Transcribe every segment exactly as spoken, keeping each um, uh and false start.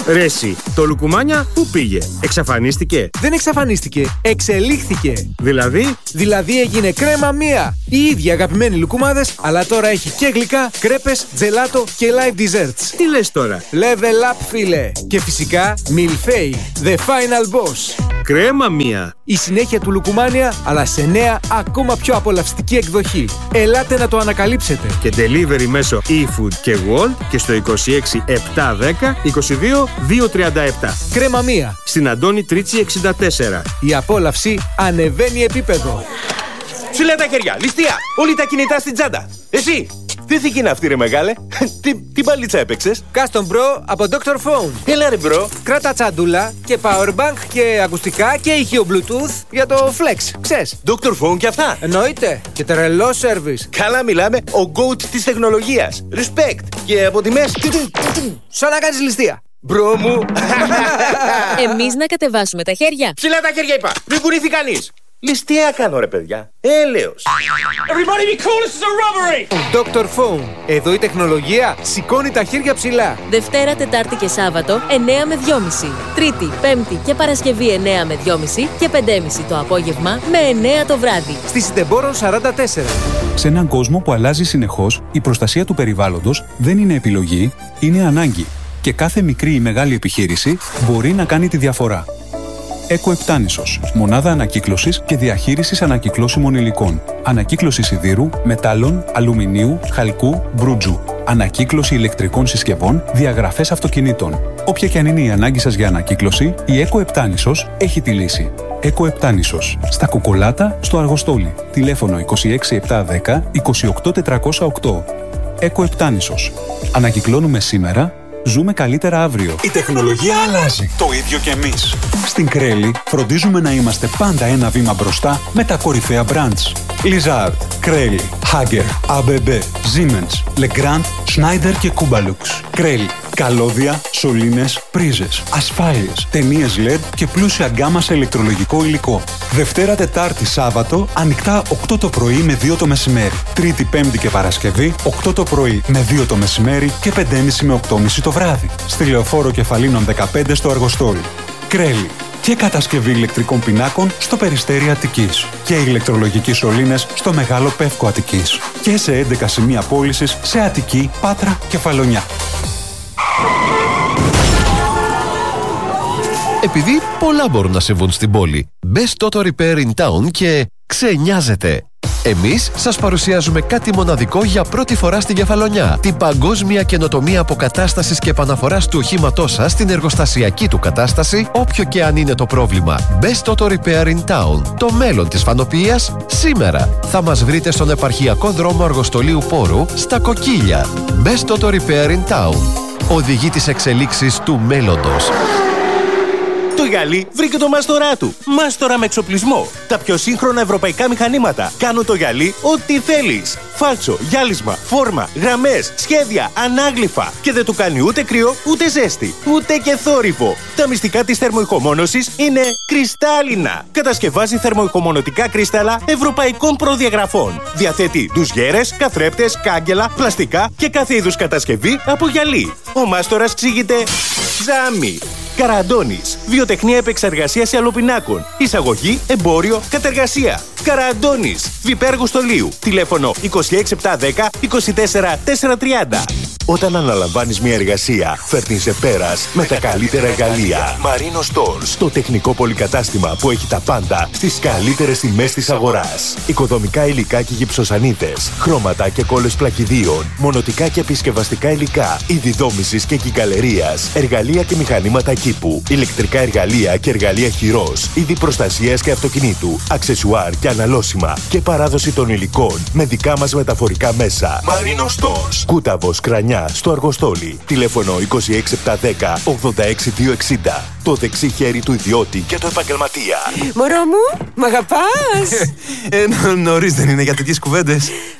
Ρε εσύ, το Λουκουμάνια πού πήγε? Εξαφανίστηκε? Δεν εξαφανίστηκε, εξελίχθηκε. Δηλαδή? Δηλαδή έγινε κρέμα μία. Οι ίδιοι αγαπημένοι λουκουμάδες, αλλά τώρα έχει και γλυκά, κρέπες, τζελάτο και live desserts. Τι λες τώρα? Level up, φίλε. Και φυσικά Milfei, the final boss. Κρέμα μία. Η συνέχεια του Λουκουμάνια, αλλά σε νέα ακόμα πιο απολαυστική εκδοχή. Ελάτε να το ανακαλύψετε. Και delivery μέσω eFood και Wolt και στο είκοσι έξι επτακόσια δέκα είκοσι δύο διακόσια τριάντα επτά. Κρέμα μία. Στην Αντώνη Τρίτσι εξήντα τέσσερα. Η απόλαυση ανεβαίνει επίπεδο. Ψηλά τα χέρια, ληστεία! Όλοι τα κινητά στην τσάντα. Εσύ! Τι θήκη είναι αυτή, ρε μεγάλε? τι, τι μπαλίτσα έπαιξες? Custom Bro από ντόκτορ Phone. Έλα ρε μπρο. Κράτα τσαντούλα και powerbank και ακουστικά και ηχείο Bluetooth για το Flex, ξέρεις. ντόκτορ Phone και αυτά. Εννοείται. Και τρελό service. Καλά μιλάμε, ο GOAT της τεχνολογίας. Respect. Και από τιμές. Σαν να κάνεις ληστεία. Μπρο μου. Εμείς να κατεβάσουμε τα χέρια. Ψηλά τα χέρια είπα. Μην κουνήθει κανείς. Ληστεία κάνω ρε παιδιά. Έλεος. Everybody be cool, this is a robbery! ντόκτορ Phone. Εδώ η τεχνολογία σηκώνει τα χέρια ψηλά. Δευτέρα, Τετάρτη και Σάββατο εννέα με δυόμιση. Τρίτη, Πέμπτη και Παρασκευή εννέα με δυόμιση και πέντε και μισή το απόγευμα με εννέα το βράδυ. Στη Συντεμπόρων σαράντα τέσσερα. Σε έναν κόσμο που αλλάζει συνεχώς, η προστασία του περιβάλλοντος δεν είναι επιλογή, είναι ανάγκη. Και κάθε μικρή ή μεγάλη επιχείρηση μπορεί να κάνει τη διαφορά. Εκοεπτάνησος. Μονάδα ανακύκλωσης και διαχείρισης ανακυκλώσιμων υλικών. Ανακύκλωση σιδήρου, μετάλλων, αλουμινίου, χαλκού, μπρούτζου. Ανακύκλωση ηλεκτρικών συσκευών, διαγραφές αυτοκινήτων. Όποια και αν είναι η ανάγκη σας για ανακύκλωση, η Εκοεπτάνησος έχει τη λύση. Εκοεπτάνησος. Στα Κουκολάτα, στο Αργοστόλι. Τηλέφωνο είκοσι έξι επτακόσια δέκα είκοσι οκτώ τετρακόσια οκτώ. Εκοεπτάνησος. Ανακυκλώνουμε σήμερα. Ζούμε καλύτερα αύριο. Η τεχνολογία αλλάζει. Το ίδιο και εμείς. Στην Κρέλη φροντίζουμε να είμαστε πάντα ένα βήμα μπροστά με τα κορυφαία brands. Lizard, Κρέλη, Hager, έι μπι μπι, Siemens, Legrand, Schneider και Kubalux. Κρέλη. Καλώδια, σωλήνες, πρίζες, ασφάλειες, ταινίες ελ ι ντι και πλούσια γκάμα σε ηλεκτρολογικό υλικό. Δευτέρα, Τετάρτη, Σάββατο, ανοιχτά οκτώ το πρωί με δύο το μεσημέρι. Τρίτη, Πέμπτη και Παρασκευή, οκτώ το πρωί με δύο το μεσημέρι και πέντε και μισή με οκτώ και μισή το βράδυ. Στη Λεωφόρο Κεφαλίνων δεκαπέντε στο Αργοστόλι. Κρέλη. Και κατασκευή ηλεκτρικών πινάκων στο Περιστέρι Αττικής. Και ηλεκτρολογικοί σωλήνες στο Μεγάλο Πεύκο Αττικής. Και σε έντεκα σημεία πώλησης σε Αττική, Πάτρα και Φαλονιά. Επειδή πολλά μπορούν να συμβούν στην πόλη, μπες στο Repair in Town και ξενιάζετε. Εμείς σας παρουσιάζουμε κάτι μοναδικό για πρώτη φορά στην Κεφαλονιά. Την παγκόσμια καινοτομία αποκατάστασης και επαναφοράς του οχήματός σας στην εργοστασιακή του κατάσταση, όποιο και αν είναι το πρόβλημα. Μπες στο Repair in Town. Το μέλλον της φανοποιίας σήμερα. Θα μας βρείτε στον επαρχιακό δρόμο Αργοστολίου Πόρου, στα Κοκκίλια. Μπες στο Repair in Town. Οδηγεί τις εξελίξεις του μέλλοντος. Το γυαλί βρήκε το μάστορά του. Μάστορα με εξοπλισμό. Τα πιο σύγχρονα ευρωπαϊκά μηχανήματα. Κάνουν το γυαλί ό,τι θέλεις. Φάλτσο, γυάλισμα, φόρμα, γραμμές, σχέδια, ανάγλυφα. Και δεν του κάνει ούτε κρύο, ούτε ζέστη, ούτε και θόρυβο. Τα μυστικά της θερμοϊχομόνωσης είναι κρυστάλλινα. Κατασκευάζει θερμοϊχομονωτικά κρύσταλλα ευρωπαϊκών προδιαγραφών. Διαθέτει ντουζιέρες, καθρέπτες, κάγκελα, πλαστικά και κάθε είδους κατασκευή από γυαλί. Ο μάστορας εξηγείται Ζάμι. Καραντώνης. Βιοτεχνία επεξεργασίας αλοπινάκων. Εισαγωγή, εμπόριο, κατεργασία. Καραντώνης. Βιπέργου Στολίου. Τηλέφωνο είκοσι έξι επτακόσια δέκα είκοσι τέσσερα τετρακόσια τριάντα. Όταν αναλαμβάνεις μια εργασία, φέρνεις σε πέρας με τα καλύτερα εργαλεία. Marino Stores. Το τεχνικό πολυκατάστημα που έχει τα πάντα στις καλύτερες τιμές της αγοράς. Οικοδομικά υλικά και γυψοσανίδες. Χρώματα και κόλλες πλακιδίων. Μονοτικά και επισκευαστικά υλικά. Είδη δόμησης και κυκαλερίας. Εργαλεία και μηχανήματα κήπου. Ηλεκτρικά εργαλεία και εργαλεία χειρός. Είδη προστασίας και αυτοκινήτου. Αξεσουάρ και αναλώσιμα. Και παράδοση των υλικών με δικά μας μεταφορικά μέσα. Marino Stores. Κούταβος, Κρανιά. Στο Αργοστόλι. Τηλέφωνο είκοσι έξι επτακόσια δέκα ογδόντα έξι διακόσια εξήντα. Το δεξί χέρι του ιδιώτη και του επαγγελματία. Μωρό μου, μ' αγαπάς? ε, νωρίς δεν είναι για τέτοιες κουβέντες.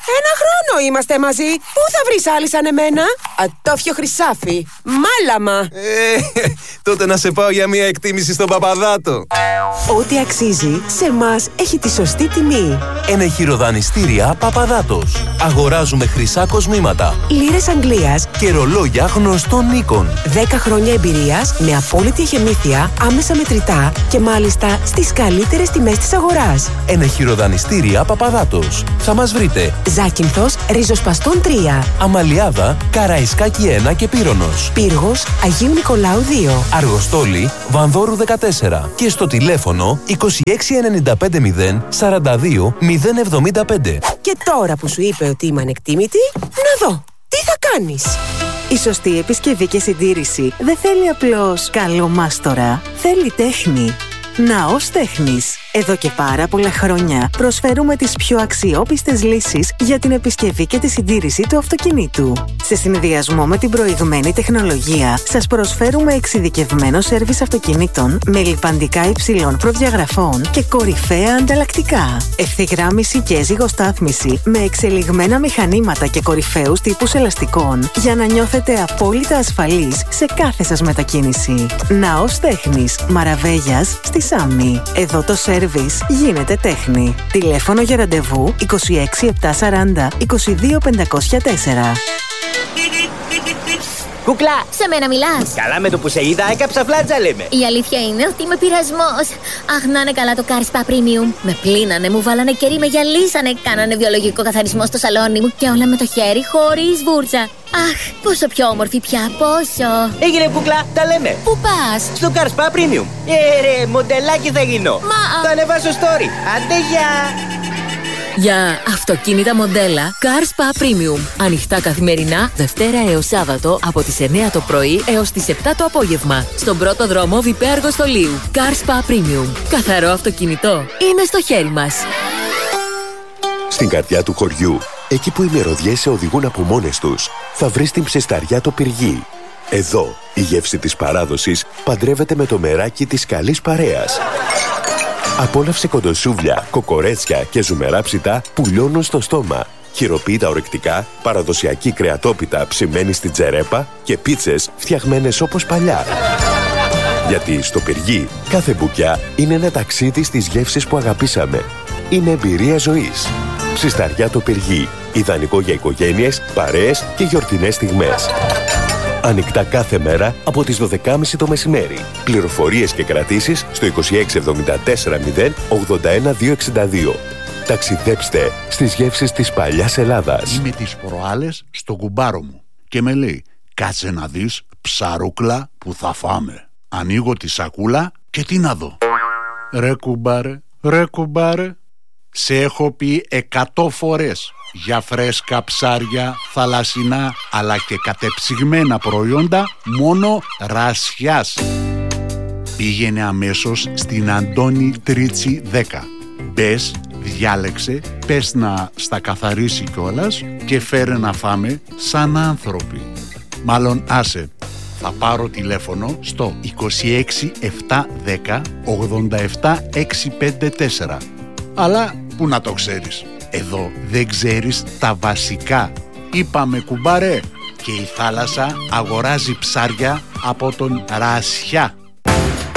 Ένα χρόνο είμαστε μαζί. Πού θα βρεις άλλη σαν εμένα? Ατόφιο Χρυσάφι. Μάλαμα. Ε, τότε να σε πάω για μια εκτίμηση στον Παπαδάτο. Ό,τι αξίζει σε εμάς έχει τη σωστή τιμή. Ενεχειροδανιστήρια Παπαδάτος. Αγοράζουμε χρυσά κοσμήματα, λίρες Αγγλίας και ρολόγια γνωστών οίκων. δέκα χρόνια εμπειρίας με απόλυτη εχεμήθεια, άμεσα μετρητά και μάλιστα στις καλύτερες τιμές της αγοράς. Ενεχειροδανιστήρια Παπαδάτος. Θα μας βρείτε Ζάκυνθος, Ριζοσπαστών τρία, Αμαλιάδα, Καραϊσκάκη ένα και Πύρονος, Πύργος, Αγίου Νικολάου δύο, Αργοστόλη, Βανδόρου δεκατέσσερα και στο τηλέφωνο είκοσι έξι ενενήντα πέντε μηδέν σαράντα δύο μηδέν εβδομήντα πέντε. Και τώρα που σου είπε ότι είμαι ανεκτήμητη, να δω, τι θα κάνεις? Η σωστή επισκευή και συντήρηση δεν θέλει απλώς καλό μάστορα, θέλει τέχνη. Ναός Τέχνης. Εδώ και πάρα πολλά χρόνια προσφέρουμε τις πιο αξιόπιστες λύσεις για την επισκευή και τη συντήρηση του αυτοκινήτου. Σε συνδυασμό με την προηγμένη τεχνολογία, σας προσφέρουμε εξειδικευμένο σέρβις αυτοκινήτων με λιπαντικά υψηλών προδιαγραφών και κορυφαία ανταλλακτικά. Ευθυγράμμιση και ζυγοστάθμιση με εξελιγμένα μηχανήματα και κορυφαίους τύπους ελαστικών για να νιώθετε απόλυτα ασφαλείς σε κάθε σας μετακίνηση. Ναός Τέχνης. Μαραβέγιας στη Σάμι. Εδώ το σέρβις γίνεται τέχνη. Τηλέφωνο για ραντεβού είκοσι έξι επτακόσια σαράντα είκοσι δύο πεντακόσια τέσσερα. Κούκλα, σε μένα μιλάς? Καλά, με το που σε είδα έκαψα φλάτζα, λέμε. Η αλήθεια είναι ότι είμαι πειρασμός. Αχ, να είναι καλά το Car Spa Premium. Με πλύνανε, μου βάλανε κερί, με γυαλίσανε, κάνανε βιολογικό καθαρισμό στο σαλόνι μου και όλα με το χέρι, χωρίς βούρτσα. Αχ, πόσο πιο όμορφη πια, πόσο. Έγινε, κούκλα, τα λέμε. Πού πας? Στο Car Spa Premium. Ε, ρε, μοντελάκι θα γίνω. Μα. Θα ανεβάσω story. Άντε, γεια. Για αυτοκίνητα μοντέλα Car Spa Premium. Ανοιχτά καθημερινά, Δευτέρα έως Σάββατο, από τις εννιά το πρωί έως τις επτά το απόγευμα. Στον πρώτο δρόμο Βιπέ Αργοστολίου. Car Spa Premium. Καθαρό αυτοκίνητο είναι στο χέρι μας. Στην καρδιά του χωριού, εκεί που οι μυρωδιές σε οδηγούν από μόνες τους, θα βρεις την ψεσταριά το Πυργί. Εδώ, η γεύση της παράδοσης παντρεύεται με το μεράκι της καλής παρέας. Απόλαυσε κοντοσούβλια, κοκορέτσια και ζουμερά ψητά που λιώνουν στο στόμα. Χειροποίητα ορεκτικά, παραδοσιακή κρεατόπιτα ψημένη στην τζερέπα και πίτσες φτιαγμένες όπως παλιά. Γιατί στο Πυργί κάθε μπουκιά είναι ένα ταξίδι στις γεύσεις που αγαπήσαμε. Είναι εμπειρία ζωής. Ψισταριά το Πυργί. Ιδανικό για οικογένειες, παρέες και γιορτινές στιγμές. Ανοιχτά κάθε μέρα από τις δώδεκα και τριάντα το μεσημέρι. Πληροφορίες και κρατήσεις στο είκοσι έξι εβδομήντα τέσσερα μηδέν ογδόντα ένα διακόσια εξήντα δύο. Ταξιδέψτε στις γεύσεις της παλιάς Ελλάδας. Είμαι τις προάλλες στον κουμπάρο μου και με λέει «Κάτσε να δεις ψαρούκλα που θα φάμε». Ανοίγω τη σακούλα και τι να δω. Ρε κουμπάρε, ρε κουμπάρε, σε έχω πει εκατό φορές για φρέσκα ψάρια, θαλασσινά αλλά και κατεψυγμένα προϊόντα μόνο Ρασιάς. Πήγαινε αμέσως στην Αντώνη Τρίτσι δέκα. Μπες, διάλεξε, πες να στα καθαρίσει κιόλας και φέρε να φάμε σαν άνθρωποι. Μάλλον άσε, θα πάρω τηλέφωνο στο είκοσι έξι επτακόσια δέκα ογδόντα επτά εξακόσια πενήντα τέσσερα. Αλλά που να το ξέρεις, εδώ δεν ξέρεις τα βασικά. Είπαμε κουμπάρε, και η θάλασσα αγοράζει ψάρια από τον Ρασιά.